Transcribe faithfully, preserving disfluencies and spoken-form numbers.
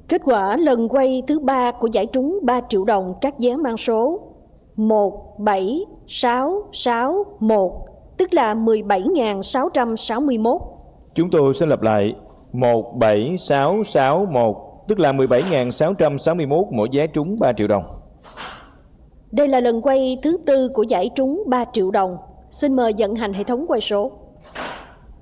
Kết quả lần quay thứ ba của giải trúng ba triệu đồng các vé mang số một bảy sáu sáu một, tức là mười bảy nghìn sáu trăm sáu mươi mốt. Chúng tôi sẽ lặp lại: một bảy sáu sáu một, tức là mười bảy nghìn sáu trăm sáu mươi mốt mỗi vé trúng ba triệu đồng. Đây là lần quay thứ tư của giải trúng ba triệu đồng. Xin mời vận hành hệ thống quay số.